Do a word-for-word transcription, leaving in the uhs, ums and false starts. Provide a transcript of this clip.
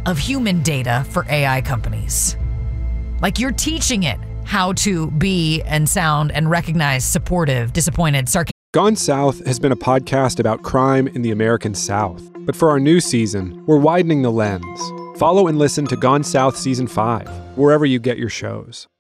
of human data for A I companies. Like you're teaching it how to be and sound and recognize supportive, disappointed, sarcastic. Gone South has been a podcast about crime in the American South. But for our new season, we're widening the lens. Follow and listen to Gone South Season five, wherever you get your shows.